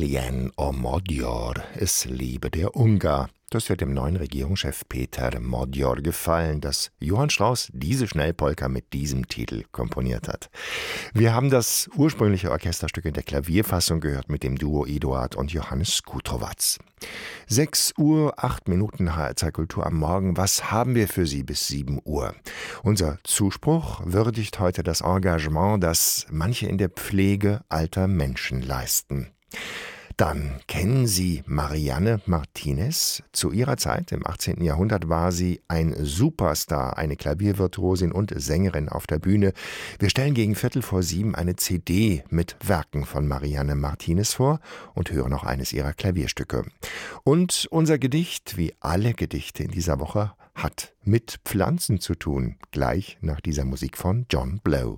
Éljen a magyar, es lebe der Ungar. Das wird dem neuen Regierungschef Péter Magyar gefallen, dass Johann Strauss diese Schnellpolka mit diesem Titel komponiert hat. Wir haben das ursprüngliche Orchesterstück in der Klavierfassung gehört mit dem Duo Eduard und Johannes Kutrowatz. 6:08 HR2 Kultur am Morgen. Was haben wir für Sie bis 7 Uhr? Unser Zuspruch würdigt heute das Engagement, das manche in der Pflege alter Menschen leisten. Dann kennen Sie Marianne Martinez. Zu ihrer Zeit, im 18. Jahrhundert, war sie ein Superstar, eine Klaviervirtuosin und Sängerin auf der Bühne. Wir stellen gegen 6:45 eine CD mit Werken von Marianne Martinez vor und hören auch eines ihrer Klavierstücke. Und unser Gedicht, wie alle Gedichte in dieser Woche, hat mit Pflanzen zu tun. Gleich nach dieser Musik von John Blow.